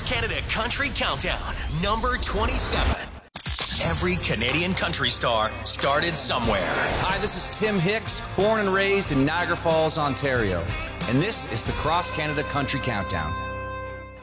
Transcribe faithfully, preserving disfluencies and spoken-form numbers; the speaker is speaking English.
Canada Country Countdown, number twenty-seven. Every Canadian country star started somewhere. Hi, this is Tim Hicks, born and raised in Niagara Falls, Ontario. And this is the Cross Canada Country Countdown.